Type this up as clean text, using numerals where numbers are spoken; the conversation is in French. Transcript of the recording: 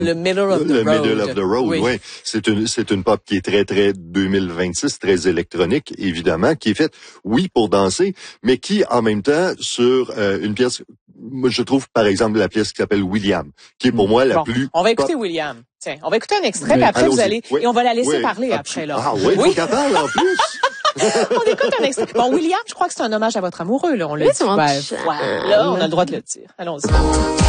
Le middle of the road, oui. C'est une pop qui est très, très 2026, très électronique, évidemment, qui est faite, oui, pour danser, mais qui, en même temps, sur une pièce, moi, je trouve, par exemple, la pièce qui s'appelle William, qui est pour moi la plus... On va écouter William. Tiens, on va écouter un extrait, puis après, vous allez... Oui. Et on va la laisser parler après, là. Ah oui, faut qu'elle parle, en plus. On écoute un extrait. Bon, William, je crois que c'est un hommage à votre amoureux, là. On l'a dit. Voilà, là, on a le droit de le dire. Allons-y.